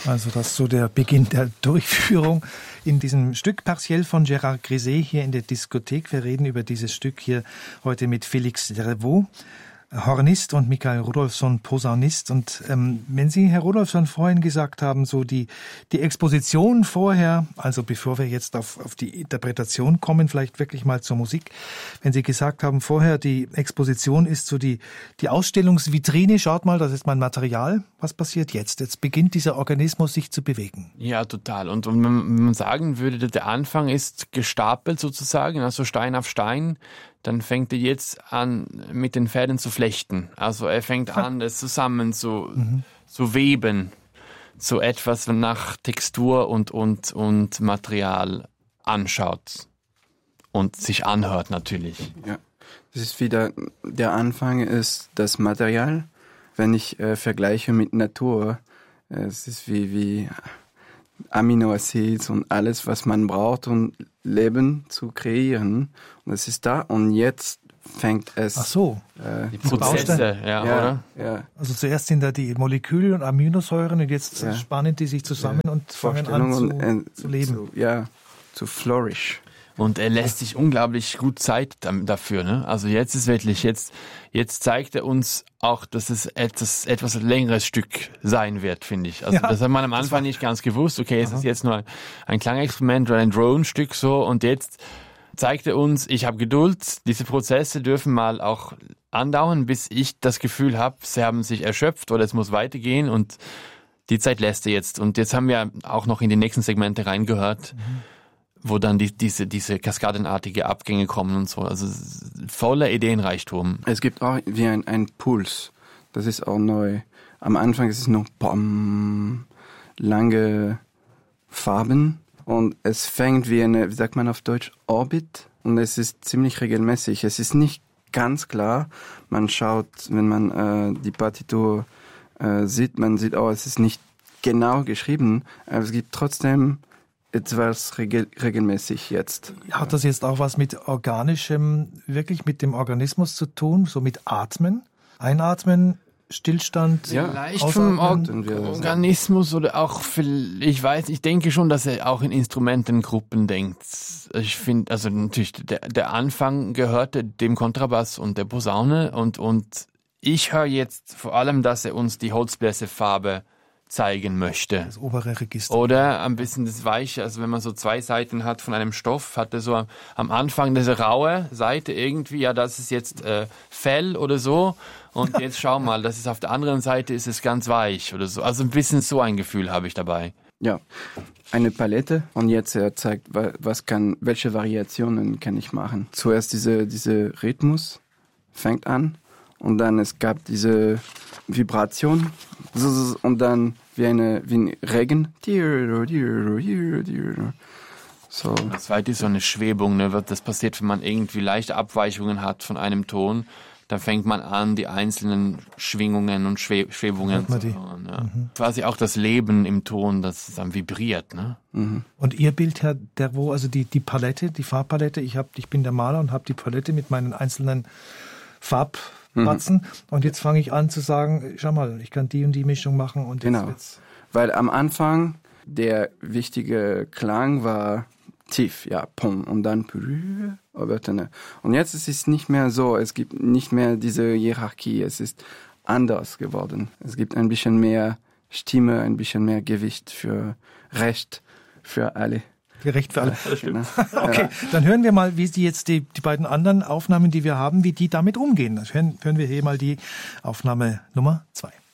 Also das ist so der Beginn der Durchführung in diesem Stück Partiell von Gérard Griset hier in der Diskothek. Wir reden über dieses Stück hier heute mit Félix Delvaux, Hornist, und Michael Rudolfsson, Posaunist. Und wenn Sie, Herr Rudolfsson, vorhin gesagt haben, so die Exposition vorher, also bevor wir jetzt auf die Interpretation kommen, vielleicht wirklich mal zur Musik, wenn Sie gesagt haben, vorher die Exposition ist so die Ausstellungsvitrine, schaut mal, das ist mein Material, was passiert jetzt? Jetzt beginnt dieser Organismus sich zu bewegen. Ja, total. Und wenn man sagen würde, der Anfang ist gestapelt sozusagen, also Stein auf Stein, dann fängt er jetzt an, mit den Fäden zu flechten. Also er fängt an, das zusammen zu weben. So etwas nach Textur und Material anschaut. Und sich anhört natürlich. Ja, das ist wieder, der Anfang ist das Material. Wenn ich vergleiche mit Natur, es ist wie Aminoacids und alles, was man braucht, um Leben zu kreieren. Und es ist da und jetzt fängt es... Ach so, die Prozesse, ja, oder? Ja. Also zuerst sind da die Moleküle und Aminosäuren und jetzt spannen die sich zusammen und fangen an zu leben. Zu flourish. Und er lässt sich unglaublich gut Zeit dafür, ne? Also jetzt ist wirklich, jetzt zeigt er uns auch, dass es etwas längeres Stück sein wird, finde ich. Also das hat man am Anfang nicht ganz gewusst. Okay, es ist jetzt nur ein Klangexperiment oder ein Drone-Stück so, und jetzt zeigt er uns, ich habe Geduld, diese Prozesse dürfen mal auch andauern, bis ich das Gefühl habe, sie haben sich erschöpft oder es muss weitergehen, und die Zeit lässt er jetzt. Und jetzt haben wir auch noch in die nächsten Segmente reingehört, wo dann diese kaskadenartige Abgänge kommen und so. Also voller Ideenreichtum. Es gibt auch wie ein Puls. Das ist auch neu. Am Anfang ist es noch lange Farben und es fängt wie eine, wie sagt man auf Deutsch, Orbit, und es ist ziemlich regelmäßig. Es ist nicht ganz klar. Man schaut, wenn man die Partitur sieht, man sieht auch, es ist nicht genau geschrieben, aber es gibt trotzdem etwas regelmäßig jetzt. Hat das jetzt auch was mit organischem, wirklich mit dem Organismus zu tun, so mit Atmen? Einatmen, Stillstand, vielleicht vom Organismus oder auch, ich denke schon, dass er auch in Instrumentengruppen denkt. Ich finde, also natürlich, der Anfang gehörte dem Kontrabass und der Posaune, und ich höre jetzt vor allem, dass er uns die Holzbläserfarbe zeigen möchte. Das obere Register. Oder ein bisschen das Weiche, also wenn man so zwei Seiten hat von einem Stoff, hat er so am Anfang diese raue Seite irgendwie, ja, das ist jetzt Fell oder so, und jetzt schau mal, das ist auf der anderen Seite, ist es ganz weich oder so. Also ein bisschen so ein Gefühl habe ich dabei. Ja, eine Palette, und jetzt er zeigt, welche Variationen kann ich machen. Zuerst diese Rhythmus fängt an, und dann es gab diese Vibration und dann wie ein Regen. So. Das zweite ist so eine Schwebung, ne? Das passiert, wenn man irgendwie leichte Abweichungen hat von einem Ton. Da fängt man an, die einzelnen Schwingungen und Schwebungen zu hören. Ja. Quasi auch das Leben im Ton, das dann vibriert. Ne? Und Ihr Bild, Herr Delvaux, also die Palette, die Farbpalette, ich bin der Maler und habe die Palette mit meinen einzelnen Farbbatzen, und jetzt fange ich an zu sagen, schau mal, ich kann die und die Mischung machen. Und genau, weil am Anfang der wichtige Klang war tief, ja, pum, und dann und jetzt ist es nicht mehr so, es gibt nicht mehr diese Hierarchie, es ist anders geworden. Es gibt ein bisschen mehr Stimme, ein bisschen mehr Gewicht für Recht für alle. Gerecht für alle. Das stimmt. Okay, dann hören wir mal, wie die jetzt die beiden anderen Aufnahmen, die wir haben, wie die damit umgehen. Dann hören wir hier mal die Aufnahme Nummer 2.